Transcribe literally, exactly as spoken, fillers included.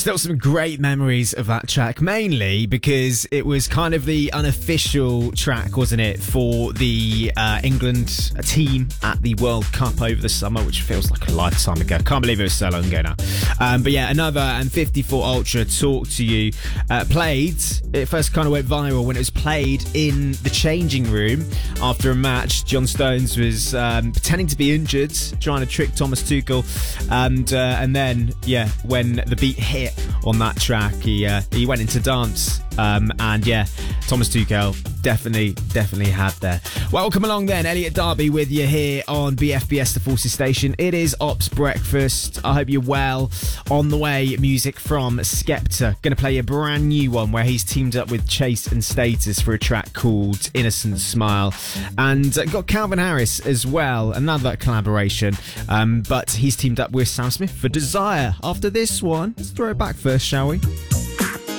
Still some great memories of that track, mainly because it was kind of the unofficial track, wasn't it, for the uh, England team at the World Cup over the summer, which feels like a lifetime ago. Can't believe it was so long ago now. Um, but yeah, another and fifty-four Ultra, Talk to You, uh, played. It first kind of went viral when it was played in the changing room after a match. John Stones was um, pretending to be injured, trying to trick Thomas Tuchel, and uh, and then yeah, when the beat hit on that track, he uh, he went into dance, um, and yeah, Thomas Tuchel definitely definitely had there. Welcome along then, Elliot Darby with you here on B F B S, the Forces Station. It is Ops Breakfast. I hope you're well. On the way, music from Skepta. Going to play a brand new one where he's teamed up with Chase and Status for a track called Innocent Smile, and uh, got Calvin Harris as well, another collaboration, um, but he's teamed up with Sam Smith for Desire. After this one, let's throw it back first, shall we?